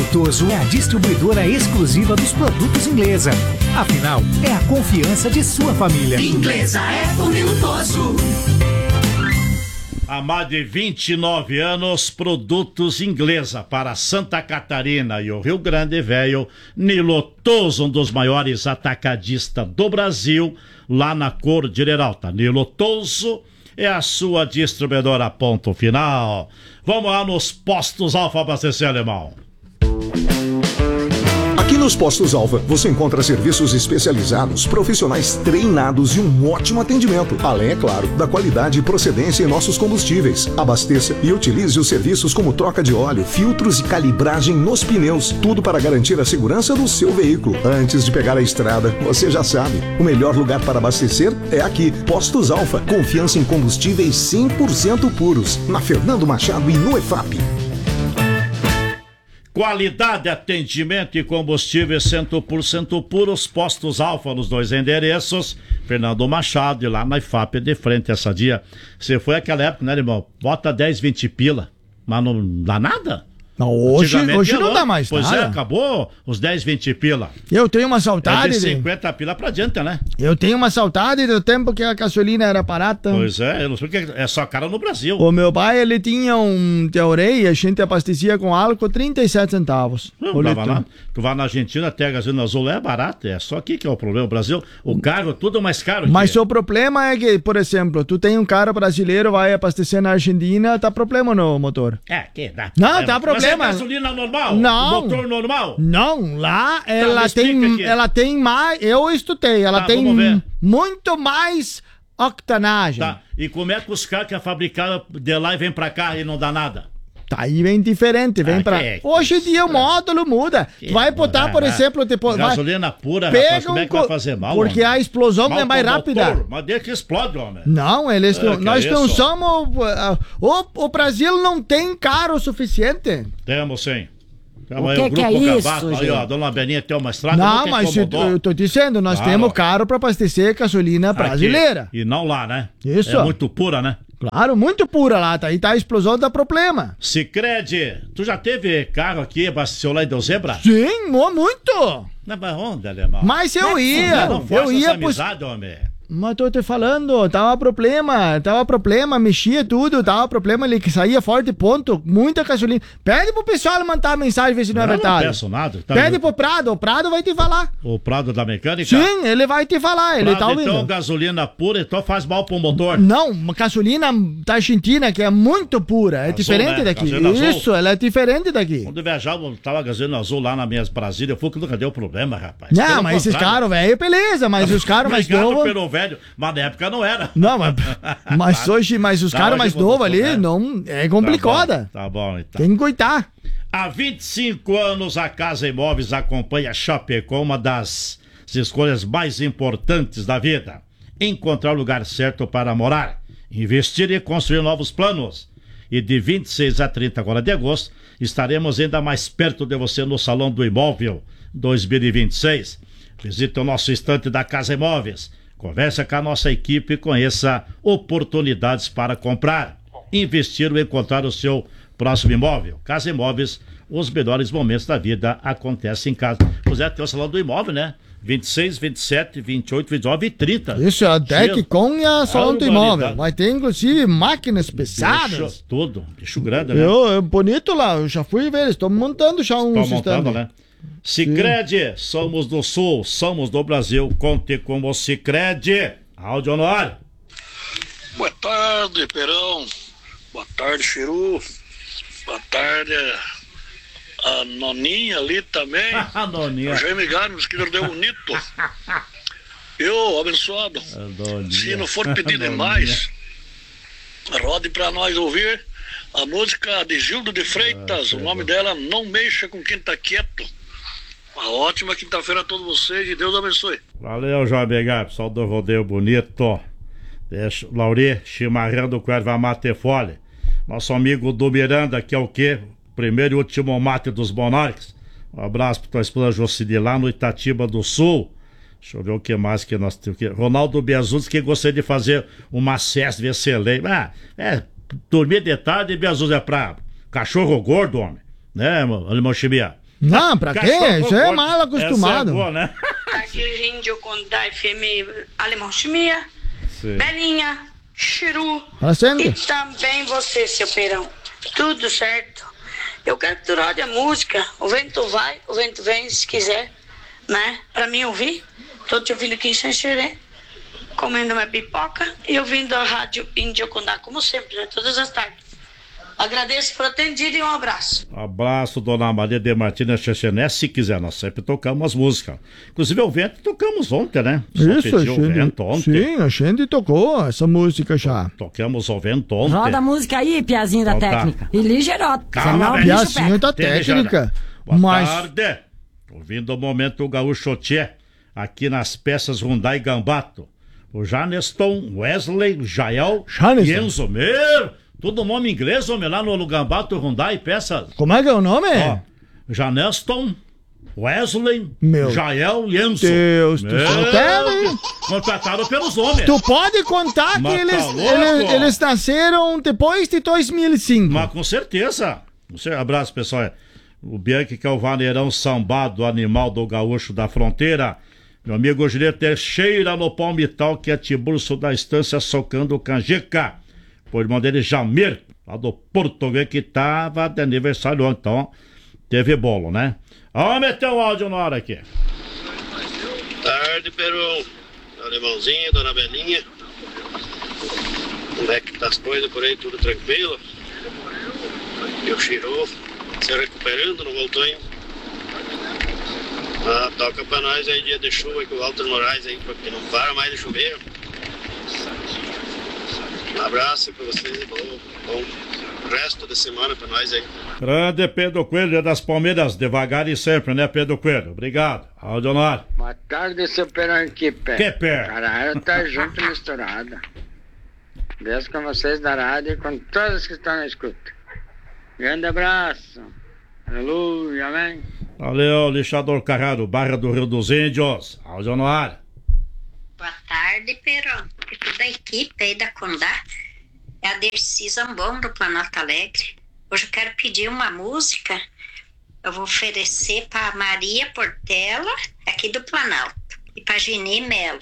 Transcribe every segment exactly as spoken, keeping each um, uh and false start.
Militoso é a distribuidora exclusiva dos produtos Inglesa. Afinal, é a confiança de sua família. Inglesa é por Militoso. Há mais de vinte e nove anos, produtos Inglesa para Santa Catarina e o Rio Grande Velho. Nilotoso, um dos maiores atacadistas do Brasil, lá na Cordilheira Alta. Nilotoso é a sua distribuidora, ponto final. Vamos lá nos postos Alfa abastecer, alemão. Aqui nos Postos Alfa, você encontra serviços especializados, profissionais treinados e um ótimo atendimento. Além, é claro, da qualidade e procedência em nossos combustíveis. Abasteça e utilize os serviços como troca de óleo, filtros e calibragem nos pneus. Tudo para garantir a segurança do seu veículo. Antes de pegar a estrada, você já sabe, o melhor lugar para abastecer é aqui. Postos Alfa, confiança em combustíveis cem por cento puros. Na Fernando Machado e no E F A P. Qualidade, atendimento e combustíveis cem por cento puros, Postos Alfa nos dois endereços, Fernando Machado e lá na I F A P de frente essa dia. Você foi aquela época, né, irmão? Bota dez, vinte pila, mas não dá nada. Não, hoje, hoje não dá mais Pois nada. é, acabou os dez, vinte pila. Eu tenho uma saudade... É de cinquenta pila pra diante, né? Eu tenho uma saudade do tempo que a gasolina era barata. Pois é, eu não sei porque é só cara no Brasil. O meu pai, ele tinha um teorei, a gente abastecia com álcool trinta e sete centavos. Não dava nada. Tu vai na Argentina, até a gasolina azul é barata, é só aqui que é o problema. O Brasil, o carro, tudo é mais caro aqui. Mas o problema é que, por exemplo, tu tem um carro brasileiro, vai abastecer na Argentina, tá problema no motor. É, que dá. Não, é, tá problema. Mas é gasolina normal? Não. Motor normal? Não, lá ela me tem, aqui. ela tem mais, eu estudei, ela Tá, tem vamos ver. muito mais octanagem. Tá, e como é que os carros que é fabricado de lá e vem pra cá e não dá nada? Tá aí bem diferente, vem Ah, pra... que- Hoje em dia o módulo muda. Que Vai botar, por ah, exemplo, depois... vai- gasolina pura, rapaz, como é que vai co- fazer mal? Porque homem? a explosão Mal é mais pro rápida. motor, mas deixa que explode, homem. Não, eles É, não, que nós é não isso? somos... uh, o, o Brasil não tem carro o suficiente. Temos sim. Temos O aí que que é isso, Aí, gente? ó, a dona Beninha tem uma estrada. não, nunca mas eu, incomodou. eu tô dizendo, nós Claro. temos carro para abastecer gasolina brasileira. Aqui, e não lá, né? Isso. É muito pura, né? Claro, muito pura lá, tá aí tá a explosão, dá problema. Sicredi, tu já teve carro aqui, abasteceu lá em Dezembra? Sim, mo- muito. Não, mas onde, alemão? Mas eu ia, Não, não força eu ia essa pro... amizade, homem. Mas tô te falando, tava problema, tava problema, mexia tudo, tava problema, ele que saía fora de ponto, muita gasolina. Pede pro pessoal mandar mensagem, ver se não é Eu não verdade. peço nada. Tá Pede no- pro Prado, o Prado vai te falar. O Prado da mecânica? Sim, ele vai te falar, ele Prado, tá ouvindo. então, gasolina pura, então faz mal pro motor. Não, uma gasolina da Argentina que é muito pura, é Azul, diferente né? daqui. Gasolina azul. Isso, ela é diferente daqui. Quando eu viajava, tava gasolina azul lá na minha Brasília, eu fui que nunca deu problema, rapaz. Não, Pelo mas esses contrário. caras, velho, beleza, mas os caras mais Obrigado novos... pelo velho, mas na época não era. Não, mas, mas hoje, mas os Tá, caras hoje mais mudou novos ali, tudo, né? não, é complicada. Tá bom, tá bom então. Tem que cuidar. Há vinte e cinco anos, a Casa Imóveis acompanha a Chapecó, uma das escolhas mais importantes da vida. Encontrar o lugar certo para morar, investir e construir novos planos. E de vinte e seis a trinta agora de agosto, estaremos ainda mais perto de você no Salão do Imóvel dois mil e vinte e seis. Visite o nosso estande da Casa Imóveis. Converse com a nossa equipe e conheça oportunidades para comprar, investir ou encontrar o seu próximo imóvel. Casa Imóveis, os melhores momentos da vida acontecem em casa. Pois é, tem o Salão do Imóvel, né? vinte e seis, vinte e sete, vinte e oito, vinte e nove e trinta. Isso, a Deck com e a Salão do Imóvel. Barbaridade. Vai ter, inclusive, máquinas pesadas. Bicho, tudo. Bicho grande, né? Eu, é bonito lá, eu já fui ver, eles estão montando já um Estão montando, sistema. né? Sicredi, somos do Sul, somos do Brasil. Conte com o Sicredi. Áudio Honor. Boa tarde, Perão. Boa tarde, Chiru. Boa tarde, a Noninha ali também. A Noninha. O Jaime Garmes, que deu bonito. Eu, abençoado. Doninha. Se não for pedir Doninha. demais, rode pra nós ouvir a música de Gildo de Freitas. Ah, o nome dela, Não Mexa com Quem Tá Quieto. Uma ótima quinta-feira a todos vocês e Deus abençoe. Valeu, João Begar, pessoal do Rodeio Bonito. Deixa, Lauri, chimarrão com erva mate fole. Nosso amigo do Miranda, que é o quê? Primeiro e último mate dos Monarques. Um abraço para tua esposa Jocide lá no Itatiba do Sul. Deixa eu ver o que mais que nós temos aqui. Ronaldo Biazuz, que gostaria de fazer uma cesta excelente. Ah, é, dormir de tarde e Biazuz é pra cachorro gordo, homem. Né, irmão Chimia? Não, pra quê? Isso é mal acostumado. Essa é boa, né? Aqui o índio com da F M Alemão Chimia, Belinha, Chiru e também você, seu Perão. Tudo certo. Eu quero que tu rode a música. O vento vai, o vento vem, se quiser, né? Pra mim ouvir. Tô te ouvindo aqui em Xanxerê, comendo uma pipoca e ouvindo a rádio Índio Condá, como sempre, né? Todas as tardes. Agradeço por atendido e um abraço. Abraço, dona Maria de Martins Xexené. Se quiser, nós sempre tocamos as músicas. Inclusive, o Vento tocamos ontem, né? Só Isso, a gente, o Vento ontem. Sim, a gente tocou essa música já. Tocamos o Vento ontem. Roda a música aí, Piazinho da então, técnica. Tá. E ligeirota. Calma, Piazinho da técnica. Boa mas... tarde. Ouvindo o momento o Gaúcho Tchê, aqui nas peças Rundai Gambato. O Janeston, Wesley, Jael e Enzo Mer. Tudo nome inglês, homem, lá no Gambato, Rundai, peças. Como é que é o nome? Ó, Janeston, Wesley, Meu Jael e Enzo. Deus do céu. Contratado pelos homens. Tu pode contar Mas que eles, tá louco? eles, eles nasceram depois de dois mil e cinco. Mas com certeza. Abraço, pessoal. O Bianchi, que é o vaneirão sambado, animal do gaúcho da fronteira. Meu amigo Gileto Teixeira no Palmital, que é tiburcio da estância socando canjica. Por irmão dele, Jamir, lá do Português, que tava de aniversário ontem. Então, teve bolo, né? Vamos meter o áudio na hora aqui. Tarde, Peru. Alemãozinho, dona Belinha. Como é que tá as coisas por aí? Tudo tranquilo? E o Chiru se recuperando, não voltou ainda? Ah, toca pra nós aí dia de chuva com o Walter Moraes aí, porque não para mais de chover. Um abraço pra vocês e bom, bom resto de semana pra nós aí. Grande Pedro Coelho das Palmeiras, devagar e sempre, né, Pedro Coelho? Obrigado. Aldonado. Boa tarde, seu Perão que pé. Que pé? Caralho, tá junto e misturado. Deus com vocês da rádio e com todos que estão na escuta. Grande abraço. Aleluia, amém. Valeu, lixador Carraro, Barra do Rio dos Índios. Aldonado. Boa tarde, Perão. E toda a equipe aí da Condá. É a Dercy Zambon do Planalto Alegre. Hoje eu quero pedir uma música. Eu vou oferecer para Maria Portela, aqui do Planalto, e para Gini Melo.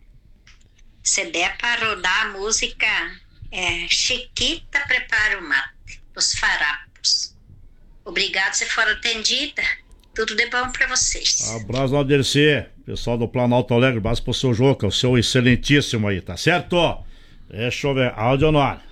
Se der para rodar a música é, Chiquita Prepara o Mate, dos Farapos. Obrigado se for atendida. Tudo de bom para vocês. Abraço ao Dercy, pessoal do Planalto Alegre. Abraço pro seu Joca, o seu excelentíssimo aí, tá certo? Deixa eu ver, áudio no ar.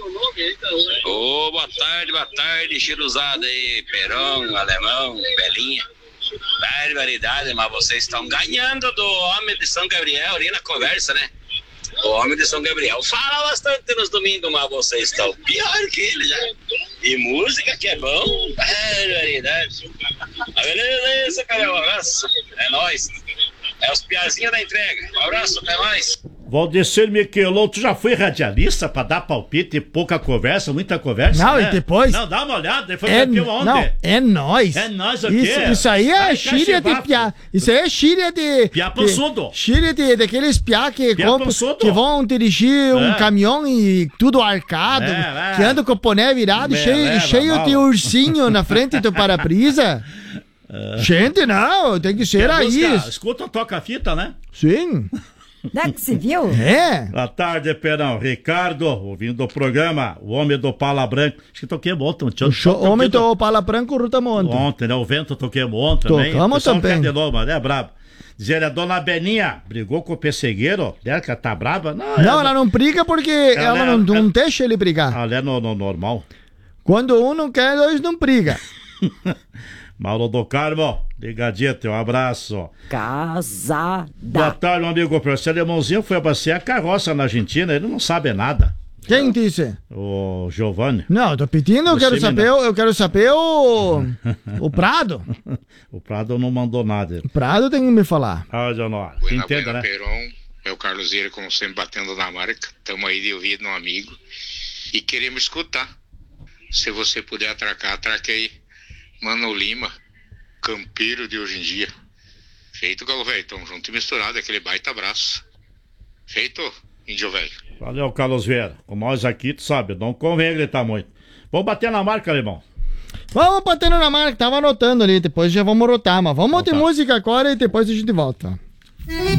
Ô, oh, boa tarde, boa tarde, chiruzada aí, Perão, Alemão, Belinha. Barbaridade, mas vocês estão ganhando do homem de São Gabriel ali na conversa, né? O homem de São Gabriel fala bastante nos domingos, mas vocês estão pior que ele já. E música que é bom, barbaridade. A beleza é isso, cara, um abraço, é nóis. É os piazinhos da entrega, um abraço, até mais. Valdecir Miquelon, tu já foi radialista pra dar palpite e pouca conversa, muita conversa? Não, né? e depois... Não, dá uma olhada, foi é, campeão ontem. Não, é nóis. É nóis o isso, quê? isso aí é Ai, xíria de piá. Isso aí é xíria de... Piá pançudo. Xíria de, daqueles piá que, piá compra, que vão dirigir um é. caminhão e tudo arcado, é, é. que anda com o boné virado, Me cheio, leva, cheio mal. de ursinho na frente do para-brisa. É. Gente, não, tem que ser Quer aí. Buscar? Escuta, toca a fita, né? Sim. Não que se viu? É. Boa tarde, Perão. Ricardo, ouvindo o programa, o homem do Pala Branco. Acho que toquei ontem. O homem do Pala Branco, rutamos ontem. Ontem, né? O Vento toquei ontem também. Tocamos também. De novo, é brabo. Dizer, a dona Beninha brigou com o pessegueiro, dela que ela tá brava. Não, não ela, não, não briga porque ela, ela é, não, não ela, deixa ele brigar. Ela é no, no normal. Quando um não quer, dois não briga. Mauro do Carmo, ligadito, um abraço. Casada. Boa tarde, meu amigo. O professor Alemãozinho foi abastecer a carroça na Argentina, ele não sabe nada. Quem disse? O Giovanni. Não, eu tô pedindo, eu quero saber, eu quero saber o o Prado. O Prado não mandou nada. O Prado tem que me falar. Ah, Janor. Buena, Entenda, buena, né? Perón, é o Carlos Ira, como sempre, batendo na marca. Estamos aí de ouvido no amigo. E queremos escutar. Se você puder atracar, atraque aí. Mano Lima, campeiro de hoje em dia. Feito, Galo Velho. Tamo junto e misturado, aquele baita abraço. Feito, Índio Velho. Valeu, Carlos Vieira. Com nós aqui, tu sabe, não convém gritar muito. Vamos bater na marca, alemão. Vamos batendo na marca, tava anotando ali, depois já vamos rotar, mas vamos Então de tá. música agora e depois a gente volta.